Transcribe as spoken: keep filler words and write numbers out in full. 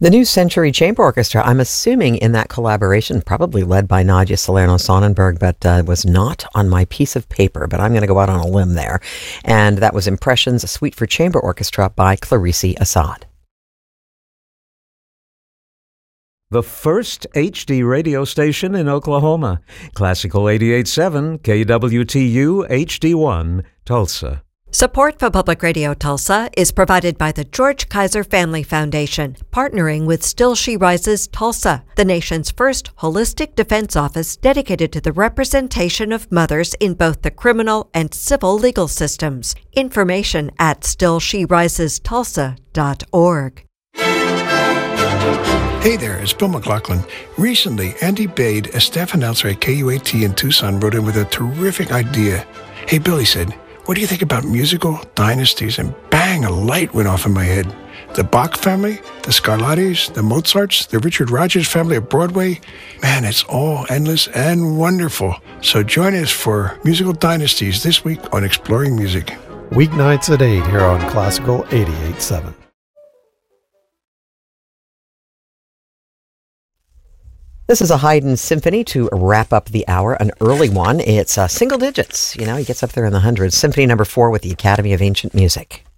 The New Century Chamber Orchestra, I'm assuming in that collaboration, probably led by Nadia Salerno-Sonnenberg, but uh, was not on my piece of paper, but I'm going to go out on a limb there. And that was Impressions, a suite for chamber orchestra by Clarice Assad. The first H D radio station in Oklahoma. Classical eighty-eight point seven, K W T U H D one, Tulsa. Support for Public Radio Tulsa is provided by the George Kaiser Family Foundation, partnering with Still She Rises Tulsa, the nation's first holistic defense office dedicated to the representation of mothers in both the criminal and civil legal systems. Information at still she rises tulsa dot org. Hey there, it's Bill McLaughlin. Recently, Andy Bade, a staff announcer at K U A T in Tucson, wrote in with a terrific idea. Hey, Bill, he said, what do you think about musical dynasties? And bang, a light went off in my head. The Bach family, the Scarlattis, the Mozarts, the Richard Rodgers family of Broadway. Man, it's all endless and wonderful. So join us for Musical Dynasties this week on Exploring Music. Weeknights at eight here on Classical eighty-eight point seven. This is a Haydn symphony to wrap up the hour, an early one. It's uh, single digits. You know, he gets up there in the hundreds. Symphony number four with the Academy of Ancient Music.